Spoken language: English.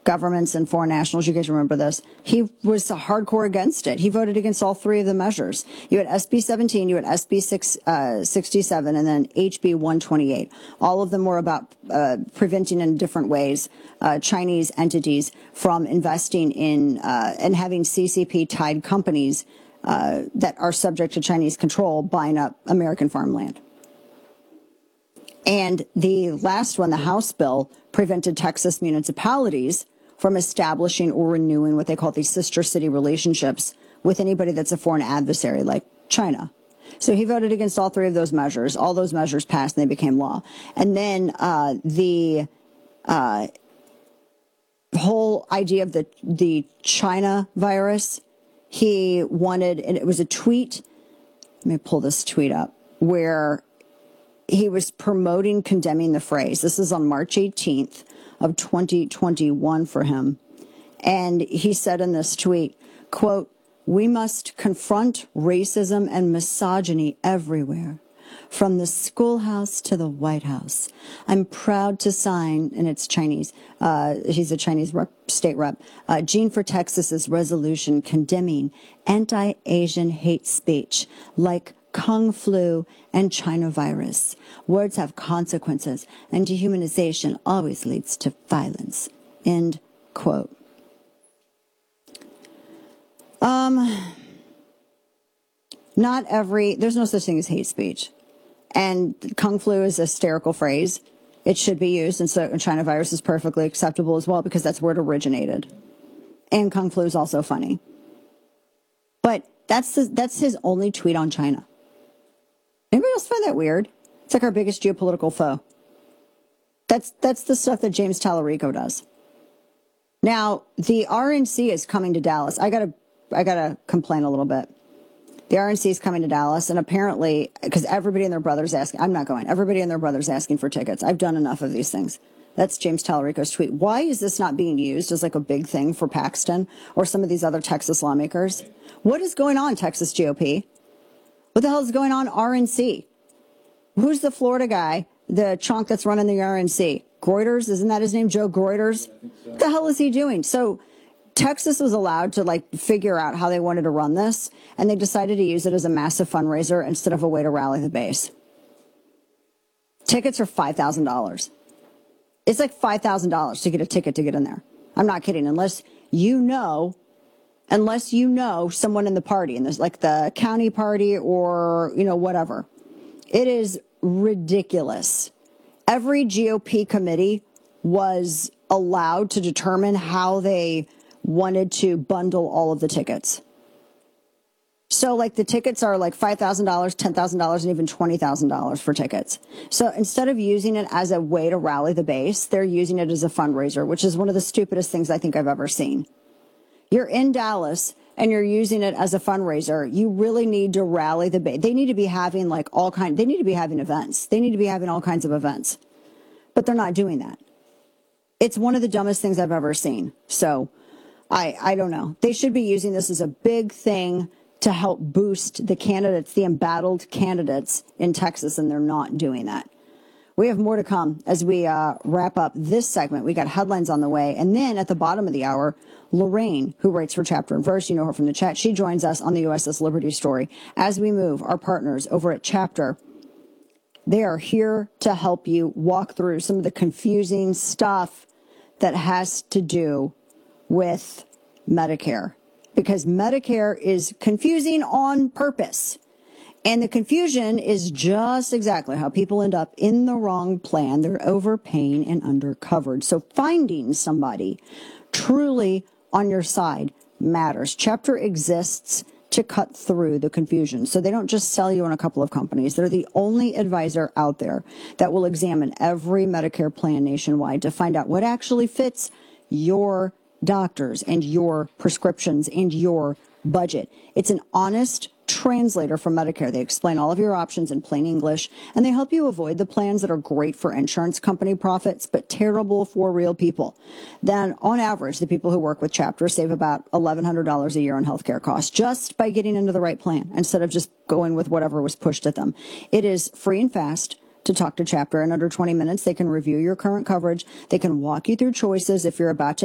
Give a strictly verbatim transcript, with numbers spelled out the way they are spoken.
governments and foreign nationals. You guys remember this. He was hardcore against it. He voted against all three of the measures. You had S B seventeen, you had S B six, uh, sixty-seven, and then H B one twenty-eight. All of them were about uh, preventing in different ways uh, Chinese entities from investing in uh, and having C C P-tied companies uh, that are subject to Chinese control buying up American farmland. And the last one, the House bill, prevented Texas municipalities from establishing or renewing what they call these sister city relationships with anybody that's a foreign adversary like China. So he voted against all three of those measures. All those measures passed and they became law. And then uh, the uh, whole idea of the, the China virus, he wanted, and it was a tweet, let me pull this tweet up, where he was promoting condemning the phrase. This is on March eighteenth of twenty twenty-one for him. And he said in this tweet, quote, "We must confront racism and misogyny everywhere, from the schoolhouse to the White House. I'm proud to sign," and it's Chinese, uh, he's a Chinese rep, state rep, uh, Gene for Texas's resolution condemning anti-Asian hate speech like Kung flu and China virus. Words have consequences, and dehumanization always leads to violence. End quote. Um, not every, there's no such thing as hate speech. And Kung flu is a hysterical phrase. It should be used, and so China virus is perfectly acceptable as well because that's where it originated. And Kung flu is also funny. But that's the, that's his only tweet on China. Anybody else find that weird? It's like our biggest geopolitical foe. That's that's the stuff that James Tallarico does. Now, the R N C is coming to Dallas. I gotta I gotta complain a little bit. The R N C is coming to Dallas, and apparently, because everybody and their brother's asking, I'm not going. Everybody and their brother's asking for tickets. I've done enough of these things. That's James Tallarico's tweet. Why is this not being used as like a big thing for Paxton or some of these other Texas lawmakers? What is going on, Texas G O P? What the hell is going on, R N C? Who's the Florida guy, the chunk that's running the R N C? Greuters, isn't that his name? Joe Greuters? So. What the hell is he doing? So Texas was allowed to like figure out how they wanted to run this, and they decided to use it as a massive fundraiser instead of a way to rally the base. Tickets are five thousand dollars. It's like five thousand dollars to get a ticket to get in there. I'm not kidding. Unless you know... Unless you know someone in the party, and there's like the county party or, you know, whatever. It is ridiculous. Every G O P committee was allowed to determine how they wanted to bundle all of the tickets. So like the tickets are like five thousand dollars, ten thousand dollars, and even twenty thousand dollars for tickets. So instead of using it as a way to rally the base, they're using it as a fundraiser, which is one of the stupidest things I think I've ever seen. You're in Dallas and you're using it as a fundraiser. You really need to rally the base. They need to be having like all kind. They need to be having events. They need to be having all kinds of events, but they're not doing that. It's one of the dumbest things I've ever seen. So I, I don't know. They should be using this as a big thing to help boost the candidates, the embattled candidates in Texas, and they're not doing that. We have more to come as we uh, wrap up this segment. We got headlines on the way. And then at the bottom of the hour, Lorraine, who writes for Chapter and Verse, you know her from the chat, she joins us on the U S S Liberty story. As we move, our partners over at Chapter, they are here to help you walk through some of the confusing stuff that has to do with Medicare. Because Medicare is confusing on purpose. And the confusion is just exactly how people end up in the wrong plan. They're overpaying and undercovered. So finding somebody truly on your side matters. Chapter exists to cut through the confusion. So they don't just sell you on a couple of companies. They're the only advisor out there that will examine every Medicare plan nationwide to find out what actually fits your doctors and your prescriptions and your budget. It's an honest translator for Medicare. They explain all of your options in plain English, and they help you avoid the plans that are great for insurance company profits, but terrible for real people. Then, on average, the people who work with Chapter save about eleven hundred dollars a year on healthcare costs just by getting into the right plan instead of just going with whatever was pushed at them. It is free and fast to talk to Chapter. In under twenty minutes, they can review your current coverage. They can walk you through choices if you're about to